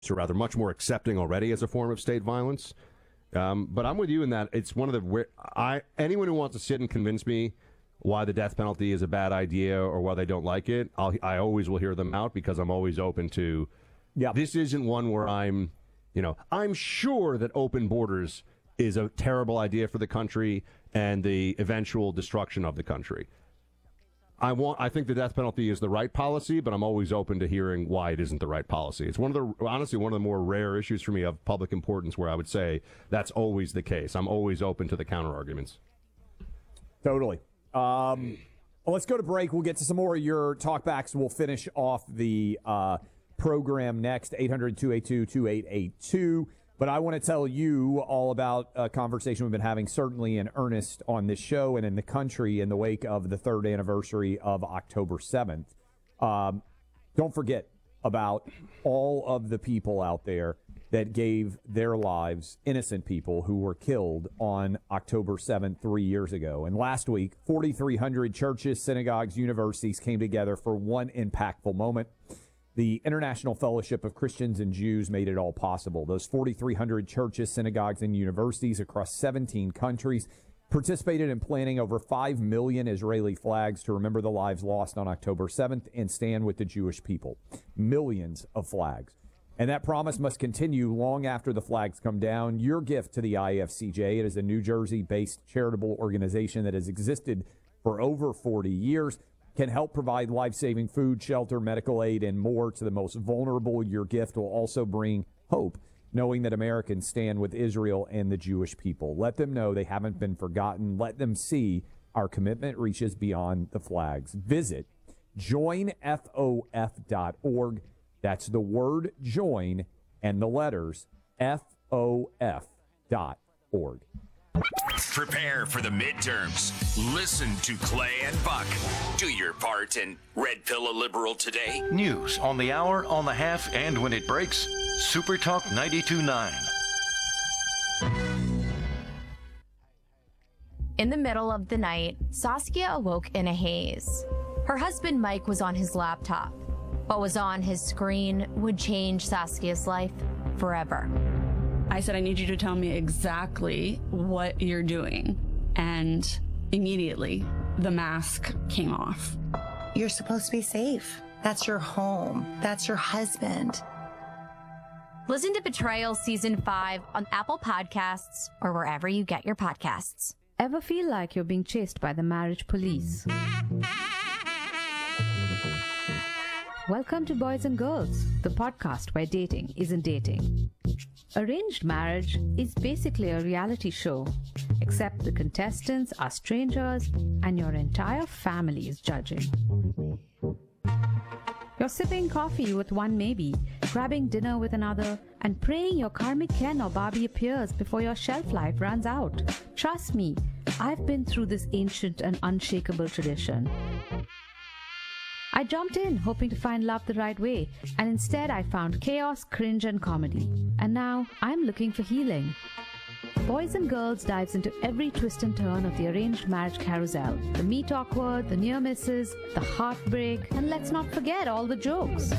or rather much more accepting already as a form of state violence. But I'm with you in that it's one of the anyone who wants to sit and convince me why the death penalty is a bad idea or why they don't like it, I always will hear them out because I'm always open to. Yeah, this isn't one where I'm sure that open borders is a terrible idea for the country and the eventual destruction of the country. I think the death penalty is the right policy, but I'm always open to hearing why it isn't the right policy. It's honestly one of the more rare issues for me of public importance where I would say that's always the case. I'm always open to the counter arguments. Totally. Let's go to break. We'll get to some more of your talkbacks. We'll finish off the program next, 800-282-2882. But I want to tell you all about a conversation we've been having, certainly in earnest on this show and in the country in the wake of the third anniversary of October 7th. Don't forget about all of the people out there that gave their lives, innocent people who were killed on October 7th 3 years ago. And last week, 4,300 churches, synagogues, universities came together for one impactful moment. The International Fellowship of Christians and Jews made it all possible. Those 4,300 churches, synagogues, and universities across 17 countries participated in planting over 5 million Israeli flags to remember the lives lost on October 7th and stand with the Jewish people. Millions of flags. And that promise must continue long after the flags come down. Your gift to the IFCJ, it is a New Jersey-based charitable organization that has existed for over 40 years, can help provide life-saving food, shelter, medical aid, and more to the most vulnerable. Your gift will also bring hope, knowing that Americans stand with Israel and the Jewish people. Let them know they haven't been forgotten. Let them see our commitment reaches beyond the flags. Visit joinfof.org. That's the word join and the letters FOF.org. Prepare for the midterms. Listen to Clay and Buck. Do your part and red pill a liberal today. News on the hour, on the half, and when it breaks. Super Talk 92.9. In the middle of the night, Saskia awoke in a haze. Her husband Mike was on his laptop. What was on his screen would change Saskia's life forever. I said, I need you to tell me exactly what you're doing. And immediately, the mask came off. You're supposed to be safe. That's your home. That's your husband. Listen to Betrayal Season 5 on Apple Podcasts or wherever you get your podcasts. Ever feel like you're being chased by the marriage police? Welcome to Boys and Girls, the podcast where dating isn't dating. Arranged Marriage is basically a reality show, except the contestants are strangers and your entire family is judging. You're sipping coffee with one maybe, grabbing dinner with another, and praying your karmic Ken or Barbie appears before your shelf life runs out. Trust me, I've been through this ancient and unshakable tradition. I jumped in hoping to find love the right way, and instead I found chaos, cringe, and comedy. And now I'm looking for healing. Boys and Girls dives into every twist and turn of the arranged marriage carousel. The meet awkward, the near misses, the heartbreak, and let's not forget all the jokes.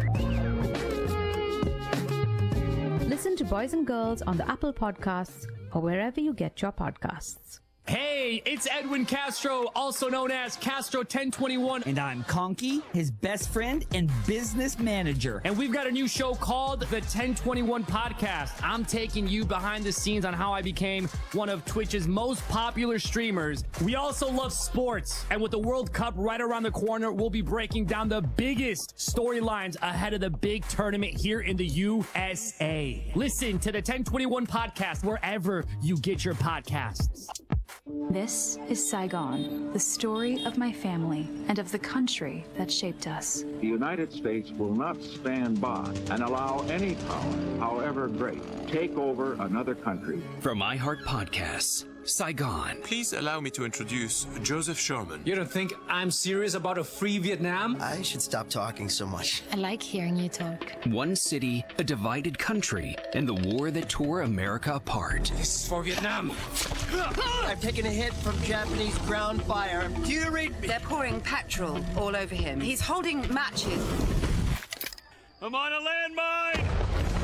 Listen to Boys and Girls on the Apple Podcasts or wherever you get your podcasts. Hey, it's Edwin Castro, also known as Castro 1021. And I'm Conky, his best friend and business manager. And we've got a new show called The 1021 Podcast. I'm taking you behind the scenes on how I became one of Twitch's most popular streamers. We also love sports. And with the World Cup right around the corner, we'll be breaking down the biggest storylines ahead of the big tournament here in the USA. Listen to The 1021 Podcast wherever you get your podcasts. This is Saigon, the story of my family and of the country that shaped us. The United States will not stand by and allow any power, however great, take over another country. From iHeart Podcasts, Saigon. Please allow me to introduce Joseph Sherman. You don't think I'm serious about a free Vietnam? I should stop talking so much. I like hearing you talk. One city, a divided country, and the war that tore America apart. This is for Vietnam. I've taken a hit from Japanese ground fire. Do you read me? They're pouring petrol all over him. He's holding matches. I'm on a landmine!